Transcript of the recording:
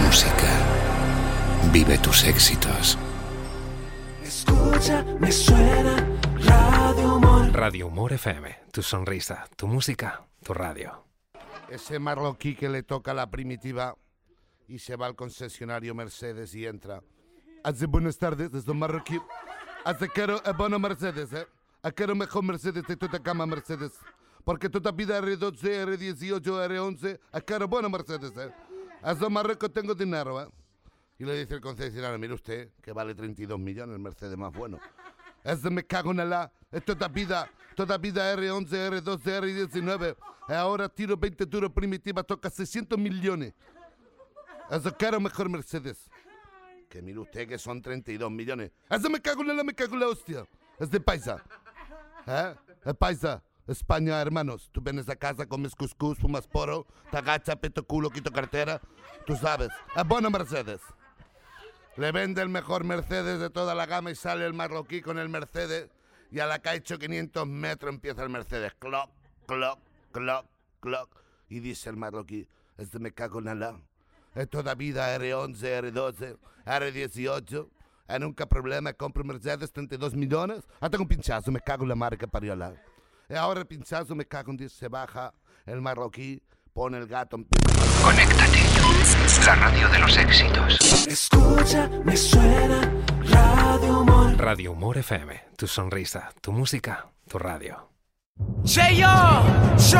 música. Vive tus éxitos. Escucha, me suena Radio Humor. Radio Humor FM, tu sonrisa, tu música, tu radio. Ese marroquí que le toca la primitiva y se va al concesionario Mercedes y entra. Hace buenas tardes, desde marroquí. Hace quiero bueno Mercedes, quiero mejor Mercedes de toda cama Mercedes. Porque toda vida R12, R18, R11, quiero bueno Mercedes, Hace Marruecos tengo dinero, Y le dice el concesionario, mire usted, que vale 32 millones el Mercedes más bueno. Ese me cago en la... Toda vida R11, R12, R19. Ahora tiro 20 duros primitiva, toca 600 millones. Eso quiero mejor Mercedes. Que mire usted que son 32 millones. Ese me cago en la hostia. Es de paisa. Es paisa. España, hermanos. Tú vienes a casa, comes cuscús, fumas poro, te agachas, peto culo, quito cartera. Tú sabes. Es bueno Mercedes. Le vende el mejor Mercedes de toda la gama y sale el marroquí con el Mercedes. Y a la que ha hecho 500 metros empieza el Mercedes. Cloc, cloc, cloc, cloc. Y dice el marroquí, me cago en la... Es toda vida R11, R12, R18. Nunca problema, compro Mercedes, 32 millones. Tengo un pinchazo, me cago en la marca para la. Y ahora el pinchazo, me cago en Dios, se baja el marroquí, pone el gato. Conéctate. La radio de los éxitos. Escucha, me suena Radio Humor. Radio Humor FM, tu sonrisa, tu música, tu radio. Cheyo.